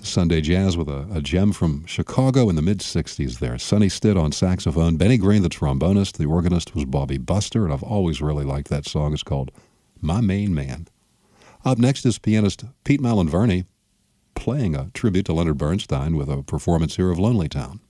Sunday Jazz with a gem from Chicago in the mid-'60s there. Sonny Stitt on saxophone, Benny Green the trombonist, the organist was Bobby Buster, and I've always really liked that song. It's called My Main Man. Up next is pianist Pete Malinverni playing a tribute to Leonard Bernstein with a performance here of Lonely Town.